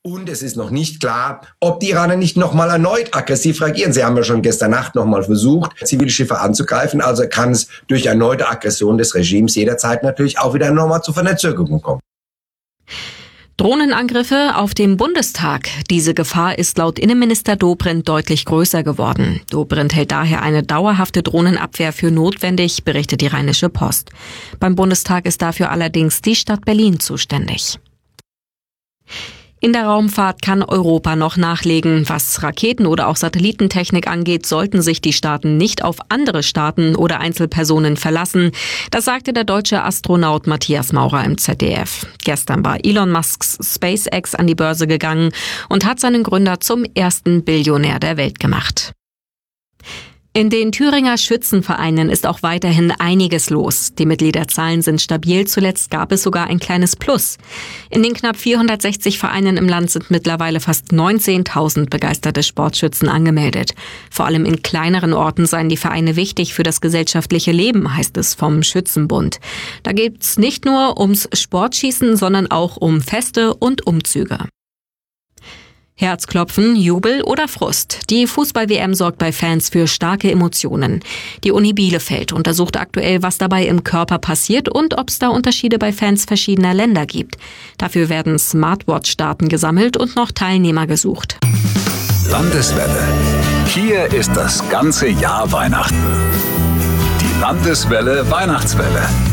Und es ist noch nicht klar, ob die Iraner nicht nochmal erneut aggressiv reagieren. Sie haben ja schon gestern Nacht nochmal versucht, zivile Schiffe anzugreifen. Also kann es durch erneute Aggression des Regimes jederzeit natürlich auch wieder nochmal zu Verzögerungen kommen. Drohnenangriffe auf dem Bundestag. Diese Gefahr ist laut Innenminister Dobrindt deutlich größer geworden. Dobrindt hält daher eine dauerhafte Drohnenabwehr für notwendig, berichtet die Rheinische Post. Beim Bundestag ist dafür allerdings die Stadt Berlin zuständig. In der Raumfahrt kann Europa noch nachlegen. Was Raketen- oder auch Satellitentechnik angeht, sollten sich die Staaten nicht auf andere Staaten oder Einzelpersonen verlassen. Das sagte der deutsche Astronaut Matthias Maurer im ZDF. Gestern war Elon Musks SpaceX an die Börse gegangen und hat seinen Gründer zum ersten Billionär der Welt gemacht. In den Thüringer Schützenvereinen ist auch weiterhin einiges los. Die Mitgliederzahlen sind stabil, zuletzt gab es sogar ein kleines Plus. In den knapp 460 Vereinen im Land sind mittlerweile fast 19.000 begeisterte Sportschützen angemeldet. Vor allem in kleineren Orten seien die Vereine wichtig für das gesellschaftliche Leben, heißt es vom Schützenbund. Da geht's nicht nur ums Sportschießen, sondern auch um Feste und Umzüge. Herzklopfen, Jubel oder Frust. Die Fußball-WM sorgt bei Fans für starke Emotionen. Die Uni Bielefeld untersucht aktuell, was dabei im Körper passiert und ob es da Unterschiede bei Fans verschiedener Länder gibt. Dafür werden Smartwatch-Daten gesammelt und noch Teilnehmer gesucht. Landeswelle. Hier ist das ganze Jahr Weihnachten. Die Landeswelle Weihnachtswelle.